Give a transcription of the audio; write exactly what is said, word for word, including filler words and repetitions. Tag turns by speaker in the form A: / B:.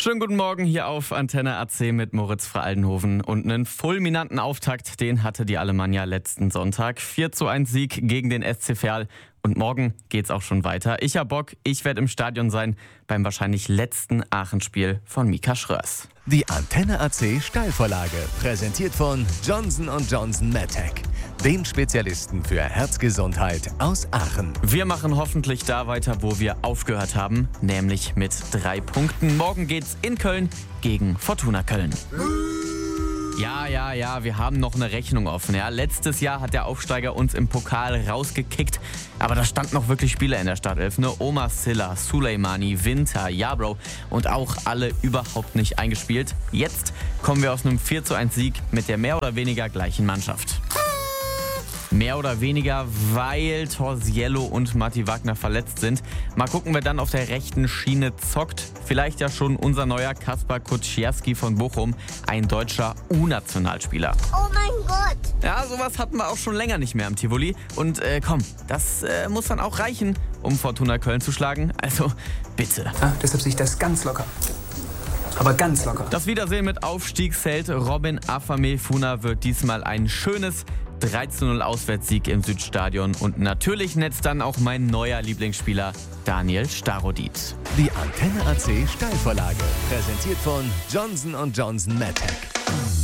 A: Schönen guten Morgen hier auf Antenne A C mit Moritz Frey-Aldenhoven. Und einen fulminanten Auftakt, den hatte die Alemannia letzten Sonntag. vier zu eins Sieg gegen den S C Verl. Und morgen geht's auch schon weiter. Ich hab Bock, ich werde im Stadion sein beim wahrscheinlich letzten Aachen-Spiel von Mika Schröers.
B: Die Antenne A C Steilvorlage, präsentiert von Johnson und Johnson MedTech, dem Spezialisten für Herzgesundheit aus Aachen.
A: Wir machen hoffentlich da weiter, wo wir aufgehört haben, nämlich mit drei Punkten. Morgen geht's in Köln gegen Fortuna Köln. Ja, ja, ja, wir haben noch eine Rechnung offen. Ja. Letztes Jahr hat der Aufsteiger uns im Pokal rausgekickt, aber da standen noch wirklich Spieler in der Startelf. Ne? Omar Sylla, Suleimani, Winter, Jabro und auch alle überhaupt nicht eingespielt. Jetzt kommen wir aus einem vier zu eins Sieg mit der mehr oder weniger gleichen Mannschaft. Mehr oder weniger, weil Torsiello und Matti Wagner verletzt sind. Mal gucken, wer dann auf der rechten Schiene zockt. Vielleicht ja schon unser neuer Kaspar Kucierski von Bochum, ein deutscher U-Nationalspieler.
C: Oh mein Gott!
A: Ja, sowas hatten wir auch schon länger nicht mehr am Tivoli. Und äh, komm, das äh, muss dann auch reichen, um Fortuna Köln zu schlagen. Also bitte.
D: Ah, deshalb sehe ich das ganz locker. Aber ganz locker.
A: Das Wiedersehen mit Aufstiegsheld Robin Afame-Funa wird diesmal ein schönes drei zu null Auswärtssieg im Südstadion. Und natürlich netzt dann auch mein neuer Lieblingsspieler Daniel Starodit.
B: Die Antenne A C Steilvorlage, präsentiert von Johnson und Johnson MedTech.